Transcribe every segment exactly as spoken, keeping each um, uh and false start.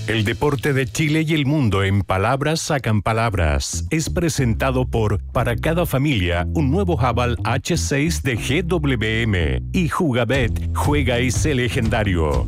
El deporte de Chile y el mundo en palabras sacan palabras. Es presentado por Para cada familia, un nuevo Haval hache seis de G W M. Y Jugabet, juega ese legendario.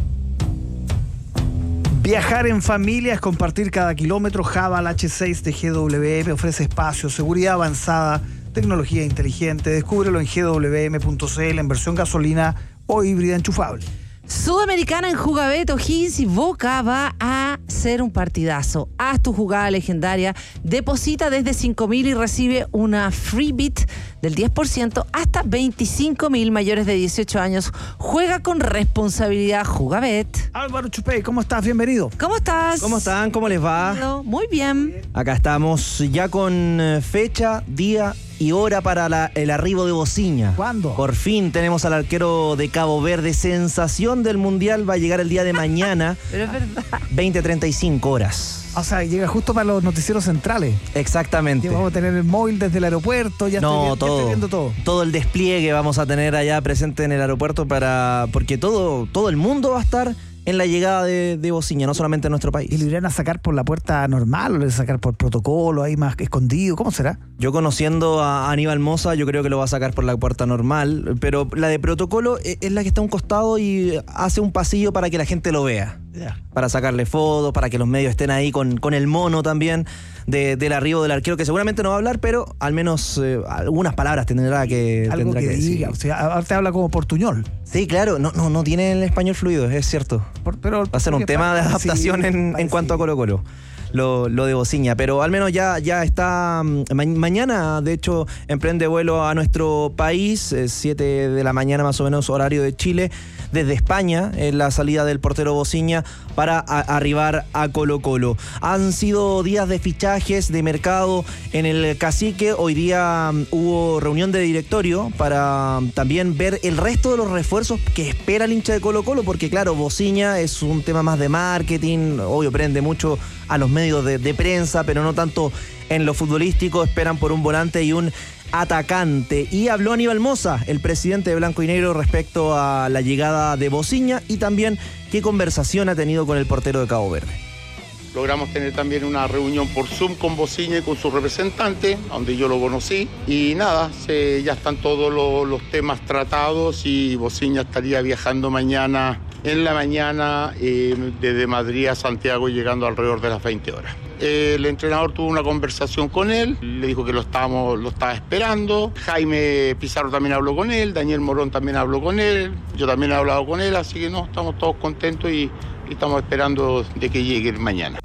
Viajar en familia es compartir cada kilómetro. Haval hache seis de G W M ofrece espacio, seguridad avanzada, tecnología inteligente. Descúbrelo en G W M punto C L en versión gasolina o híbrida enchufable. Sudamericana en Jugabet, O'Higgins y Boca va a ser un partidazo. Haz tu jugada legendaria, deposita desde cinco mil y recibe una free bit del diez por ciento hasta veinticinco mil mayores de dieciocho años. Juega con responsabilidad. Jugabet. Álvaro Chupey, ¿cómo estás? Bienvenido. ¿Cómo estás? ¿Cómo están? ¿Cómo les va? Muy bien. Acá estamos ya con fecha, día y hora para la, el arribo de Bociña. ¿Cuándo? Por fin tenemos al arquero de Cabo Verde, sensación del Mundial, va a llegar el día de mañana. Pero es verdad. veinte a treinta y cinco horas. O sea, llega justo para los noticieros centrales. Exactamente. Y vamos a tener el móvil desde el aeropuerto, ya, no, estoy, todo, ya estoy viendo todo. Todo el despliegue vamos a tener allá presente en el aeropuerto para porque todo, todo el mundo va a estar en la llegada de, de Bociña, no solamente en nuestro país. ¿Y lo irán a sacar por la puerta normal o lo irán a sacar por protocolo, ahí más escondido? ¿Cómo será? Yo conociendo a Aníbal Mosa, yo creo que lo va a sacar por la puerta normal, pero la de protocolo es la que está a un costado y hace un pasillo para que la gente lo vea. Yeah. Para sacarle fotos, para que los medios estén ahí con, con el mono también de, del arribo del arquero, que seguramente no va a hablar, pero al menos eh, algunas palabras tendrá que Algo tendrá que, que diga, decir. o sea, ahora te habla como portuñol. Sí, claro, no, no, no tiene el español fluido, es cierto. Por, pero, Va a ser un tema de adaptación sí, en, en cuanto a Colo Colo. Lo, lo de Bociña, pero al menos ya, ya está ma- mañana, de hecho, emprende vuelo a nuestro país, siete de la mañana más o menos horario de Chile, desde España, en la salida del portero Bociña para a, arribar a Colo Colo. Han sido días de fichajes, de mercado en el Cacique. Hoy día um, hubo reunión de directorio para um, también ver el resto de los refuerzos que espera el hincha de Colo Colo, porque claro, Bociña es un tema más de marketing, obvio prende mucho a los medios de, de prensa, pero no tanto en lo futbolístico. Esperan por un volante y un atacante. Y habló Aníbal Mosa, el presidente de Blanco y Negro, respecto a la llegada de Bociña y también qué conversación ha tenido con el portero de Cabo Verde. Logramos tener también una reunión por Zoom con Bociña y con su representante, donde yo lo conocí. Y nada, se, ya están todos los, los temas tratados y Bociña estaría viajando mañana, en la mañana, eh, desde Madrid a Santiago, llegando alrededor de las veinte horas. El entrenador tuvo una conversación con él, le dijo que lo, estábamos, lo estaba esperando. Jaime Pizarro también habló con él, Daniel Morón también habló con él, yo también he hablado con él, así que no, estamos todos contentos y, y estamos esperando de que llegue mañana.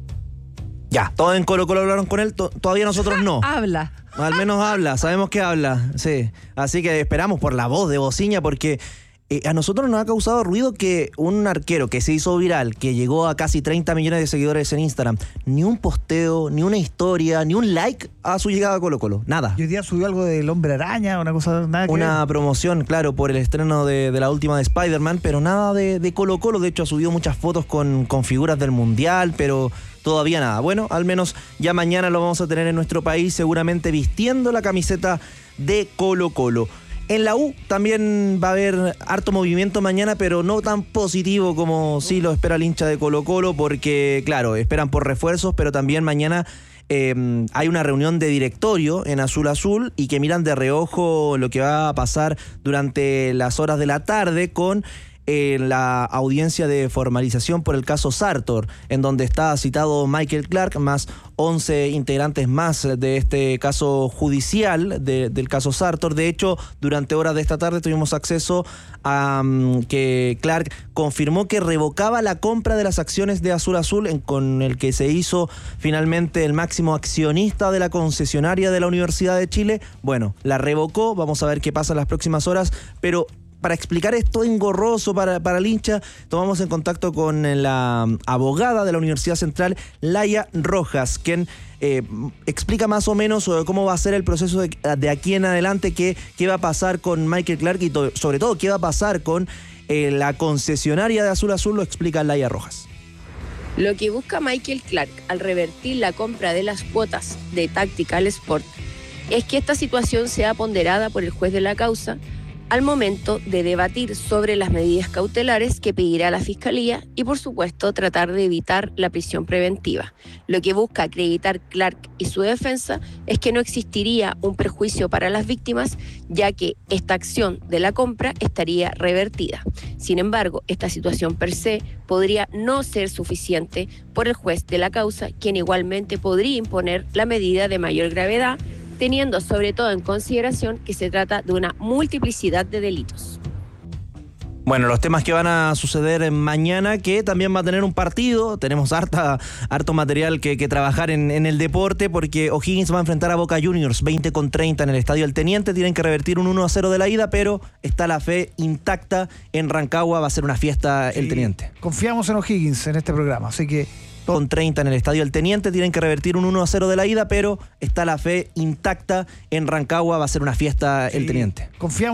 Ya, todos en Colo Colo hablaron con él, to- todavía nosotros no. Habla. Al menos habla, sabemos que habla, sí. Así que esperamos por la voz de Bociña, porque eh, a nosotros nos ha causado ruido que un arquero que se hizo viral, que llegó a casi treinta millones de seguidores en Instagram, ni un posteo, ni una historia, ni un like a su llegada a Colo Colo, nada. Y hoy día subió algo del Hombre Araña, una cosa, nada que Una ver. promoción, claro, por el estreno de, de la última de Spider-Man, pero nada de, de Colo Colo. De hecho, ha subido muchas fotos con, con figuras del Mundial, pero todavía nada. Bueno, al menos ya mañana lo vamos a tener en nuestro país, seguramente vistiendo la camiseta de Colo Colo. En la U también va a haber harto movimiento mañana, pero no tan positivo como sí lo espera el hincha de Colo Colo, porque, claro, esperan por refuerzos, pero también mañana eh, hay una reunión de directorio en Azul Azul y que miran de reojo lo que va a pasar durante las horas de la tarde con en la audiencia de formalización por el caso Sartor, en donde está citado Michael Clark, más once integrantes más de este caso judicial, de, del caso Sartor. De hecho, durante horas de esta tarde tuvimos acceso a um, que Clark confirmó que revocaba la compra de las acciones de Azul Azul, en, con el que se hizo finalmente el máximo accionista de la concesionaria de la Universidad de Chile. Bueno, la revocó, vamos a ver qué pasa en las próximas horas, pero para explicar esto engorroso para, para el hincha, tomamos en contacto con la abogada de la Universidad Central, Laia Rojas, quien eh, explica más o menos cómo va a ser el proceso de, de aquí en adelante, qué, qué va a pasar con Michael Clark y to, sobre todo qué va a pasar con eh, la concesionaria de Azul Azul, lo explica Laia Rojas. Lo que busca Michael Clark al revertir la compra de las cuotas de Tactical Sport es que esta situación sea ponderada por el juez de la causa al momento de debatir sobre las medidas cautelares que pedirá la Fiscalía y, por supuesto, tratar de evitar la prisión preventiva. Lo que busca acreditar Clark y su defensa es que no existiría un perjuicio para las víctimas, ya que esta acción de la compra estaría revertida. Sin embargo, esta situación per se podría no ser suficiente por el juez de la causa, quien igualmente podría imponer la medida de mayor gravedad, teniendo sobre todo en consideración que se trata de una multiplicidad de delitos. Bueno, los temas que van a suceder mañana, que también va a tener un partido, tenemos harta, harto material que, que trabajar en, en el deporte, porque O'Higgins va a enfrentar a Boca Juniors, veinte con treinta en el Estadio El Teniente, tienen que revertir un uno a cero de la ida, pero está la fe intacta en Rancagua, va a ser una fiesta Sí, El Teniente. Confiamos en O'Higgins en este programa, así que Con treinta en el Estadio El Teniente, tienen que revertir un uno a cero de la ida, pero está la fe intacta en Rancagua, va a ser una fiesta El sí, Teniente. confiamos